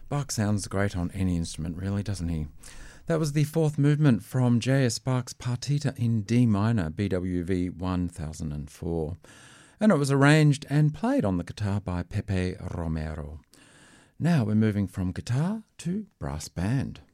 Bach sounds great on any instrument, really, doesn't he? That was the fourth movement from J.S. Bach's Partita in D minor, BWV 1004, and it was arranged and played on the guitar by Pepe Romero. Now we're moving from guitar to brass band.